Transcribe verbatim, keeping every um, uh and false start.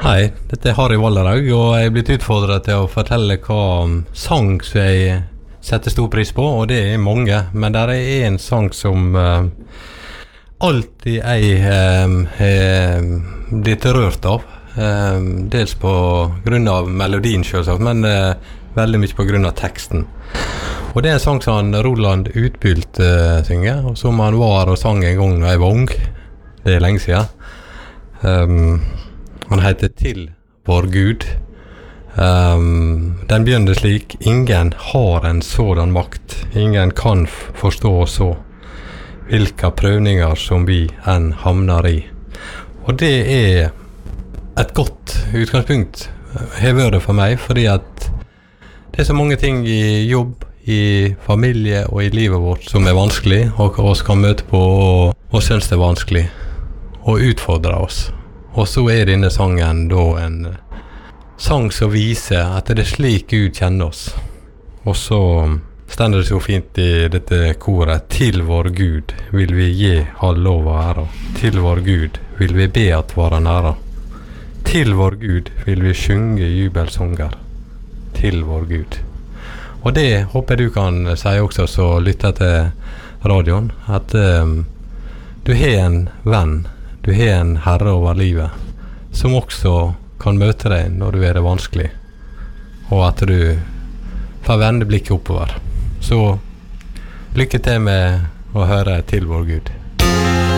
Hei, dette er Harry Valderhaug, og jeg er blitt utfordret til å fortelle hva sang som jeg setter stor pris på, og det er mange, men der er en sang som uh, alltid jeg uh, er blitt rørt av, uh, dels på grunn av melodien selvsagt, men uh, veldig mye på grunn av teksten. Og det er en sang som Roland Utbylt uh, synger, og som han var og sang en gang da jeg var ung. Det er lenge siden. Um, Han heter Til vår Gud. Um, den begynner slik: ingen har en sådan makt, ingen kan forstå så, hvilke prøvninger som vi enn hamner i. Og det er et godt utgangspunkt, har vært det for meg, fordi at det er så mange ting i jobb, i familie og i livet vårt som er vanskelig, og oss kan møte på og, og synes det er vanskelig, og utfordre oss. Og så er denne sangen da en sang som viser at det er slik Gud kjenner oss. Og så stender det så fint i dette koret: til vår Gud vil vi gi all lov og ære. Til vår Gud vil vi be at vare nære. Til vår Gud vil vi synge jubelsanger. Til vår Gud. Og det håper du kan si også, så lytter til radioen, at um, du har en venn, du har en herre over livet, som også kan møte deg når du er det vanskelig, og at du får vende blikket oppover. Så lykke til med å høre Til vår Gud.